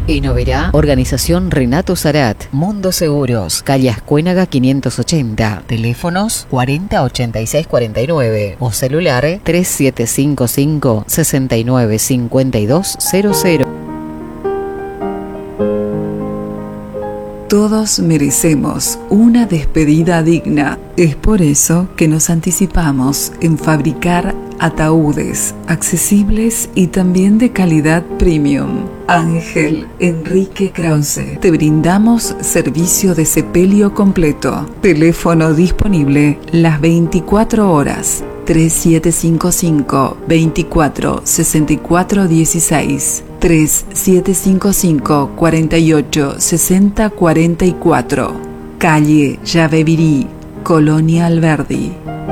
En Oberá, Organización Renato Sarat, Mundo Seguros, calle Ascuénaga 580, teléfonos 408649 o celular 3755 695200. Todos merecemos una despedida digna. Es por eso que nos anticipamos en fabricar ataúdes accesibles y también de calidad premium. Ángel Enrique Krause. Te brindamos servicio de sepelio completo. Teléfono disponible las 24 horas. 3755 24 64 16 3755 48 60 44. Calle Yabebirí, Colonia Alberdi.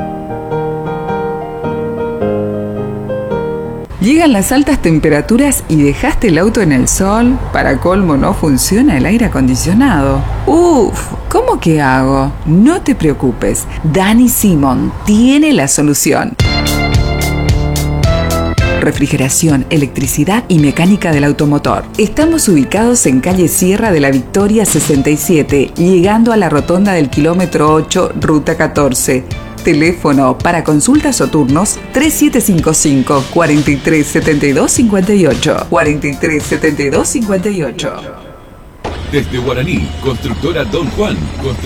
Llegan las altas temperaturas y dejaste el auto en el sol. Para colmo, no funciona el aire acondicionado. Uf, ¿cómo que hago? No te preocupes, Dani Simon tiene la solución. Refrigeración, electricidad y mecánica del automotor. Estamos ubicados en calle Sierra de la Victoria 67, llegando a la rotonda del kilómetro 8, ruta 14. Teléfono para consultas o turnos 3755 4372 58 4372 58. Desde Guaraní, Constructora Don Juan.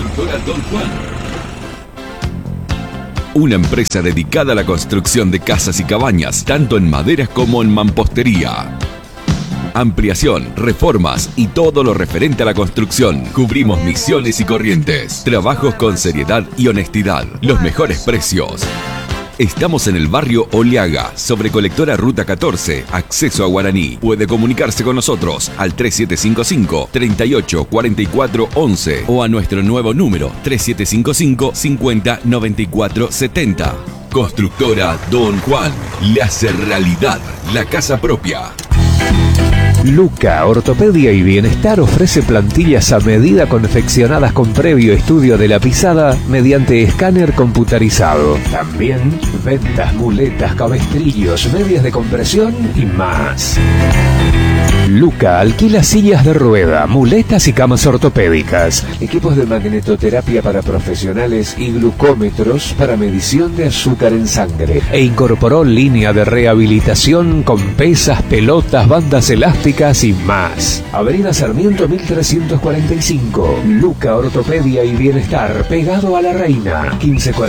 Una empresa dedicada a la construcción de casas y cabañas, tanto en maderas como en mampostería. Ampliación, reformas y todo lo referente a la construcción. Cubrimos Misiones y Corrientes. Trabajos con seriedad y honestidad. Los mejores precios. Estamos en el barrio Oliaga, sobre Colectora Ruta 14, acceso a Guaraní. Puede comunicarse con nosotros al 3755 38 44 11 o a nuestro nuevo número 3755 50 94 70. Constructora Don Juan le hace realidad la casa propia. Luca Ortopedia y Bienestar ofrece plantillas a medida confeccionadas con previo estudio de la pisada mediante escáner computarizado. También ventas, muletas, cabestrillos, medias de compresión y más. Luca alquila sillas de rueda, muletas y camas ortopédicas, equipos de magnetoterapia para profesionales y glucómetros para medición de azúcar en sangre. E incorporó línea de rehabilitación con pesas, pelotas, bandas elásticas y más. Avenida Sarmiento 1345. Luca Ortopedia y Bienestar, pegado a La Reina.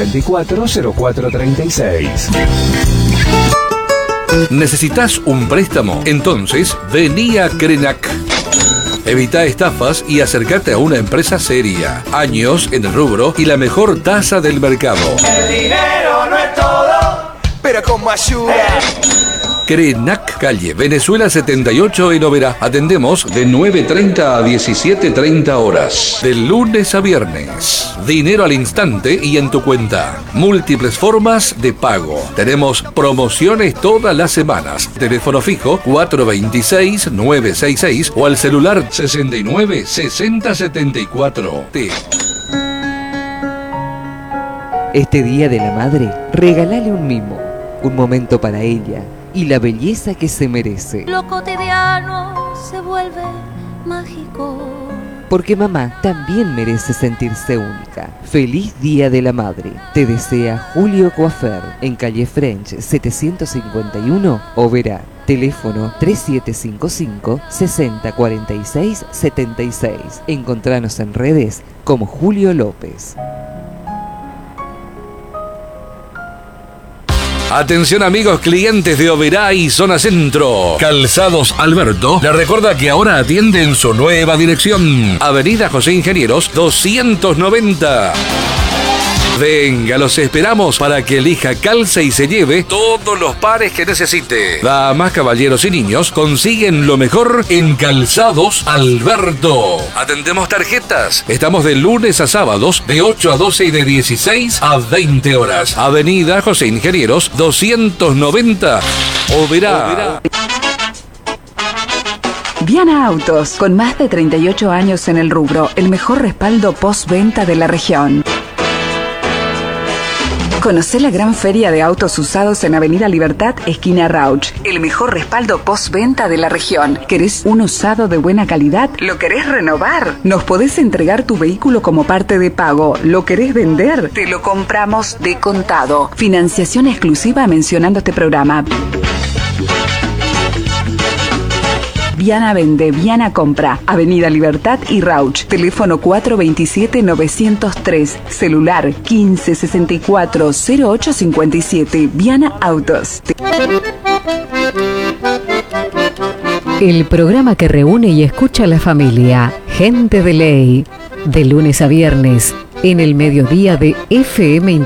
1544-0436. ¿Necesitas un préstamo? Entonces, vení a Crenac. Evita estafas y acércate a una empresa seria. Años en el rubro y la mejor tasa del mercado. El dinero no es todo, pero como ayuda. Crenac, calle Venezuela 78 en Oberá. Atendemos de 9:30 a 17:30 horas. De lunes a viernes. Dinero al instante y en tu cuenta. Múltiples formas de pago. Tenemos promociones todas las semanas. Teléfono fijo 426-966 o al celular 69-6074. Este Día de la Madre, regálale un mimo, un momento para ella y la belleza que se merece. Lo cotidiano se vuelve mágico. Porque mamá también merece sentirse única. Feliz Día de la Madre. Te desea Julio Coafer, en calle French 751, Oberá. Teléfono 3755 6046 76. Encontranos en redes como Julio López. Atención amigos clientes de Oberá y Zona Centro. Calzados Alberto le recuerda que ahora atiende en su nueva dirección. Avenida José Ingenieros 290. Venga, los esperamos para que elija calza y se lleve todos los pares que necesite. Damas, caballeros y niños consiguen lo mejor en Calzados Alberto. Atendemos tarjetas. Estamos de lunes a sábados de 8 a 12 y de 16 a 20 horas. Avenida José Ingenieros 290. Oberá. Viana Autos, con más de 38 años en el rubro, el mejor respaldo postventa de la región. Conocé la gran feria de autos usados en Avenida Libertad, esquina Rauch. El mejor respaldo postventa de la región. ¿Querés un usado de buena calidad? ¿Lo querés renovar? Nos podés entregar tu vehículo como parte de pago. ¿Lo querés vender? Te lo compramos de contado. Financiación exclusiva mencionando este programa. Viana Vende, Viana Compra, Avenida Libertad y Rauch, teléfono 427-903, celular 1564-0857, Viana Autos. El programa que reúne y escucha a la familia, Gente de Ley, de lunes a viernes, en el mediodía de FM